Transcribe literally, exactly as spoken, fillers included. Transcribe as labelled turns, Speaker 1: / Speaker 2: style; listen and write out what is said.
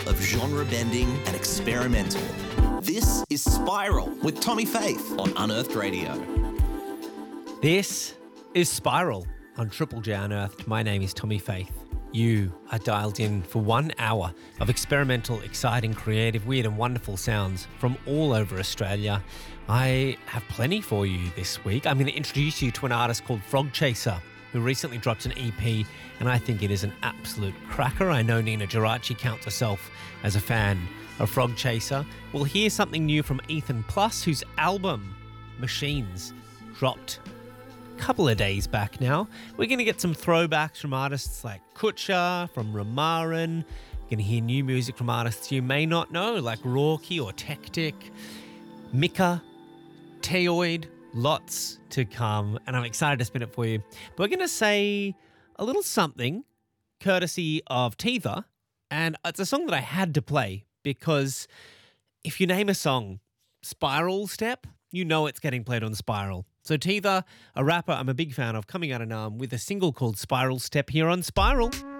Speaker 1: of genre bending and experimental. This is Spiral with Tommy Faith on Unearthed Radio.
Speaker 2: This is Spiral on Triple J Unearthed. My name is Tommy Faith. You are dialed in for one hour of experimental, exciting, creative, weird and wonderful sounds from all over Australia. I have plenty for you this week. I'm going to introduce you to an artist called Frog Chaser, who recently dropped an E P, and I think it is an absolute cracker. I know Nina Geraci counts herself as a fan of Frog Chaser. We'll hear something new from Ethan Plus, whose album, Machines, dropped couple of days back now. We're going to get some throwbacks from artists like Kutcher, from Ramaran. We're going to hear new music from artists you may not know, like Rorky or Tectic, Mika, Teoid, lots to come, and I'm excited to spin it for you. But we're going to say a little something courtesy of Teether, and it's a song that I had to play because if you name a song Spiral Step, you know it's getting played on Spiral. So Teether, a rapper I'm a big fan of, coming out of Naarm with a single called Spiral Step here on Spiral.